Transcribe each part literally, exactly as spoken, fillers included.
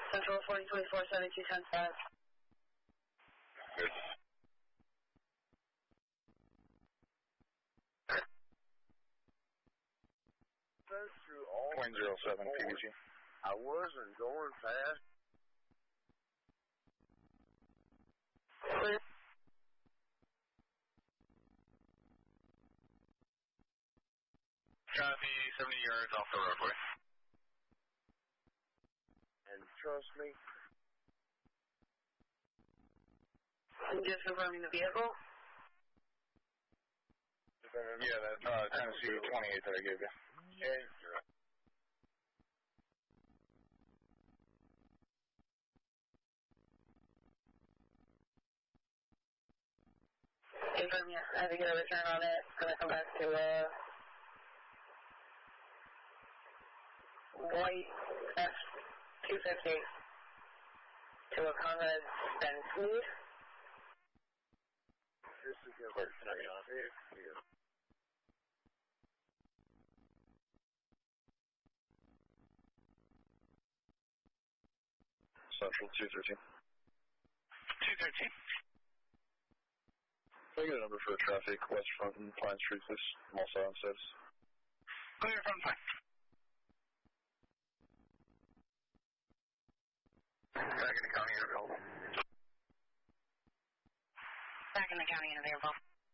Central forty twenty-four seventy-two ten five. Good. Goes through all Point zero seven P B G. I wasn't going fast. Clear. Copy, seventy yards off the roadway. And trust me, Just confirming the vehicle. Yeah, that uh, Tennessee twenty-eight that I gave you. yeah, you're right. Confirm, yeah. I have to get a return on it. Gonna come back to, uh, white F two fifty to a Conrad Bentley. This is your first night on it. Yeah. Central two thirteen. two thirteen. Can I get a number for traffic west from Pine Street, please? I'm also on status. Clear from Pine. Back in the county and available. Back in the county and available.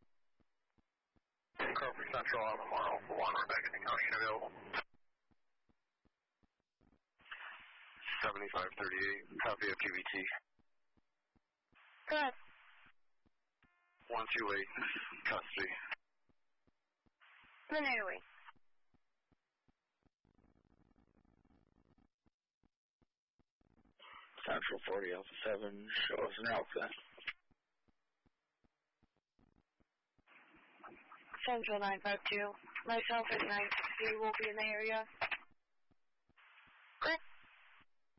Crawford Central on the one oh one, we're back in the county and available. seventy-five thirty-eight, copy of P B T. Good. one two eight, custody. Minutely. Central forty Alpha seven, show us an Alpha. Central nine five two. Myself is nine sixty. Will be in the area. Good.